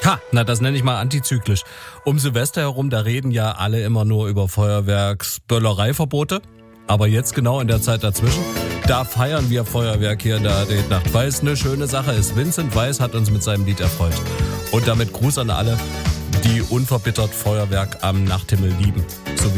Ha, na das nenne ich mal antizyklisch. Um Silvester herum, da reden ja alle immer nur über Feuerwerksböllereiverbote. Aber jetzt genau in der Zeit dazwischen, da feiern wir Feuerwerk hier in der Nacht, weil es eine schöne Sache ist. Vincent Weiss hat uns mit seinem Lied erfreut. Und damit Gruß an alle, die unverbittert Feuerwerk am Nachthimmel lieben. So wie